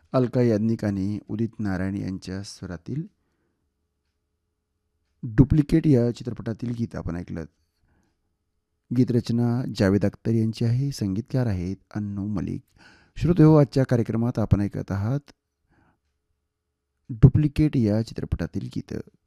अलका याज्ञिक आणि उदित नारायण यांच्या स्वरातील डुप्लिकेट या चित्रपटातील गीत आपण ऐकलं. गीतरचना जावेद अख्तर यांची आहे. संगीतकार आहेत अन्नू मलिक. श्रोतेहो, आजच्या कार्यक्रमात आपण ऐकत आहात डुप्लिकेट या चित्रपटातील गीतं.